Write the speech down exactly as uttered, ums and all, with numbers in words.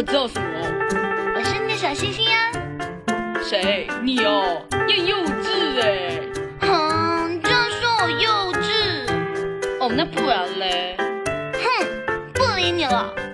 不知道什么？ 我是你的小星星呀。 谁？你哦，你很幼稚哎。 哼，这样说我幼稚。 哦，那不然嘞？ 哼，不理你了。